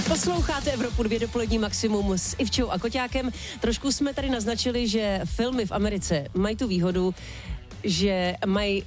Posloucháte Evropu 2 dopolední maximum s Ivčou a Koťákem. Trošku jsme tady naznačili, že filmy v Americe mají tu výhodu, že mají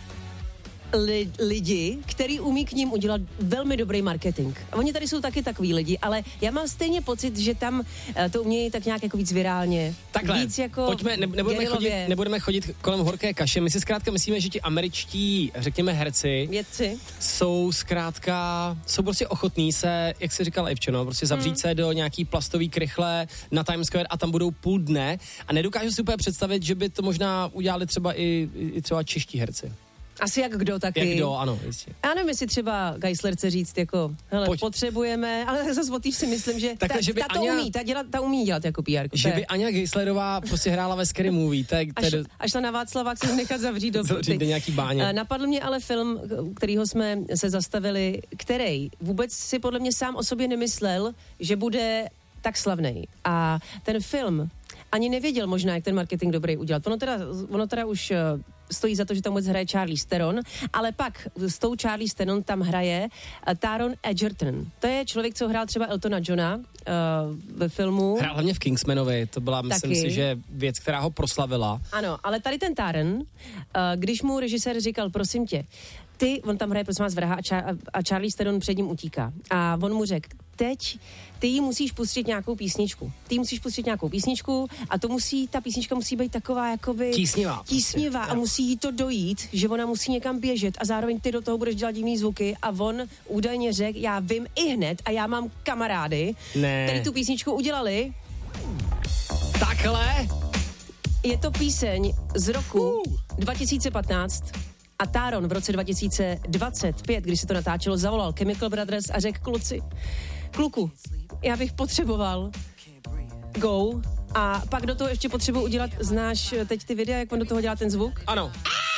lidi, který umí k ním udělat velmi dobrý marketing. A oni tady jsou taky takový lidi, ale já mám stejně pocit, že tam to umějí tak nějak jako víc virálně. Takhle, víc jako pojďme, nebudeme chodit kolem horké kaše. My si zkrátka myslíme, že ti američtí, řekněme herci, vědci jsou prostě ochotní se, jak se říkal Ivčo, no, prostě zavřít se do nějaký plastový krychle na Times Square a tam budou půl dne a nedokážu si úplně představit, že by to možná udělali třeba i třeba čeští herci. Asi jak kdo taky. Jak kdo, ano, jistě. Já nevím, jestli třeba Geisler chce říct, jako, hele, potřebujeme, ale zase o tý si myslím, že takhle, že by ta umí dělat jako PR. Že by Aňa Geislerová prostě hrála ve Scary Movie. Až šla na Václavák se nechat zavřít do nějaký báně. Napadl mě ale film, kterýho jsme se zastavili, který vůbec si podle mě sám o sobě nemyslel, že bude tak slavnej. A ten film ani nevěděl možná, jak ten marketing dobrý udělat. Ono teda už stojí za to, že tam vůbec hraje Charlize Theron, ale pak s tou Charlize Theron tam hraje Taron Egerton. To je člověk, co hrál třeba Eltona Johna ve filmu. Hrál hlavně v Kingsmanovi, to byla, myslím si, že věc, která ho proslavila. Ano, ale tady ten Taron, když mu režisér říkal, prosím tě, on tam hraje, prosím vás, vraha a Charlize Theron před ním utíká. A on mu řekl, teď ty jí musíš pustit nějakou písničku. A ta písnička musí být taková jakoby tísnivá a musí jí to dojít, že ona musí někam běžet a zároveň ty do toho budeš dělat divný zvuky a on údajně řekl, já vím i hned a já mám kamarády, který tu písničku udělali. Takhle? Je to píseň z roku 2015 a Taron v roce 2025, když se to natáčelo, zavolal Chemical Brothers a řekl, kluku, já bych potřeboval go a pak do toho ještě potřebuji udělat, znáš teď ty videa, jak on do toho dělá ten zvuk? Ano.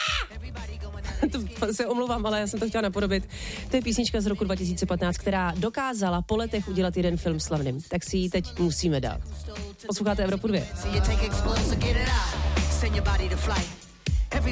To se omlouvám, ale já jsem to chtěla napodobit. To je písnička z roku 2015, která dokázala po letech udělat jeden film slavným. Tak si ji teď musíme dát. Posloucháte Evropu 2.